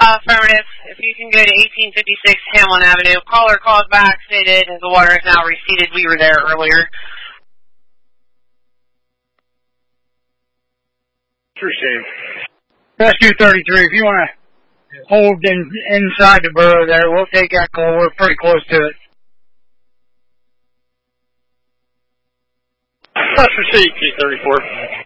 Affirmative. If you can go to 1856 Hamlin Avenue. Caller called back, stated the water is now receded. We were there earlier. Appreciate it. Rescue 33, if you want to hold inside the borough there, we'll take that call. We're pretty close to it. Let's proceed, T-34.